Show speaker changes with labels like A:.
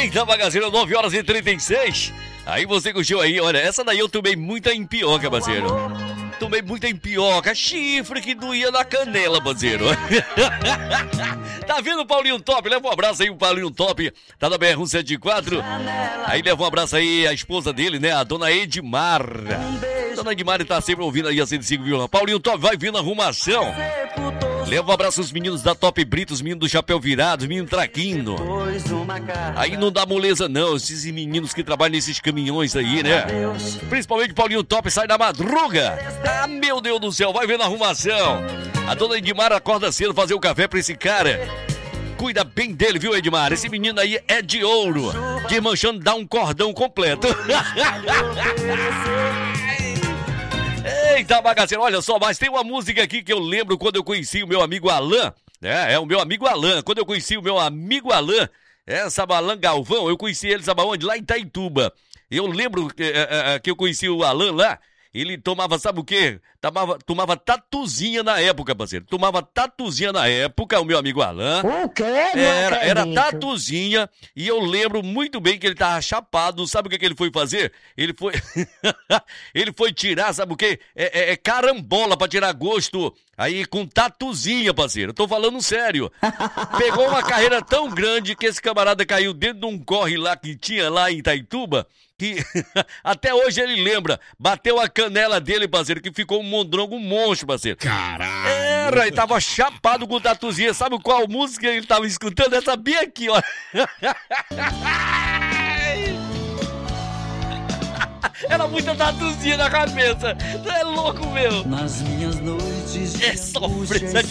A: Eita, bagaceiro, 9h36. Aí você curtiu aí, olha, essa daí eu tomei muita empioca, parceiro. Tomei muita empioca, chifre que doía na canela, parceiro. Tá vendo o Paulinho Top? Leva um abraço aí, o Paulinho Top, tá na BR-174. Aí leva um abraço aí a esposa dele, né, a dona Edmar. Dona Edmar tá sempre ouvindo aí a 105,1. Paulinho Top vai vir na arrumação. Leva um abraço aos meninos da Top Brito, os meninos do Chapéu Virado, os meninos traquindo. Aí não dá moleza não, esses meninos que trabalham nesses caminhões aí, né? Principalmente Paulinho Top sai da madruga. Ah, meu Deus do céu, vai ver na arrumação. A dona Edmar acorda cedo fazer o café pra esse cara. Cuida bem dele, viu, Edmar? Esse menino aí é de ouro. Que manchando dá um cordão completo. Eita, bagaceiro, olha só, mas tem uma música aqui que eu lembro quando eu conheci o meu amigo Alain, né? É o meu amigo Alain. Quando eu conheci o meu amigo Alain, sabe, Alain Galvão, eu conheci ele, sabe aonde? Lá em Itaituba. Eu lembro que eu conheci o Alain lá, ele tomava, sabe o quê? Tomava tatuzinha na época, parceiro. Tomava tatuzinha na época, o meu amigo Alain.
B: O quê?
A: Era tatuzinha. E eu lembro muito bem que ele tava chapado. Sabe o que ele foi fazer? Ele foi ele foi tirar, sabe o quê? Carambola pra tirar gosto. Aí com tatuzinha, parceiro. Eu tô falando sério. Pegou uma carreira tão grande que esse camarada caiu dentro de um corre lá que tinha lá em Itaituba, que até hoje ele lembra. Bateu a canela dele, parceiro, que ficou um mondrongo, um monstro, parceiro.
C: Caralho!
A: Ele tava chapado com tatuzinha. Sabe qual música ele tava escutando? Essa bem aqui, ó. Era muita tatuzinha na cabeça. Tu é louco, meu.
D: Nas minhas noites
A: É sofrência